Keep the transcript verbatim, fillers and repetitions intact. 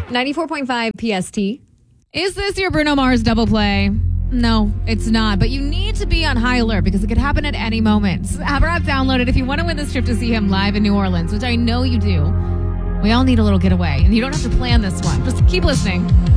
ninety-four point five P S T. Is this your Bruno Mars double play? No, it's not. But you need to be on high alert because it could happen at any moment. Have our app downloaded if you want to win this trip to see him live in New Orleans, which I know you do. We all need a little getaway, and you don't have to plan this one. Just keep listening.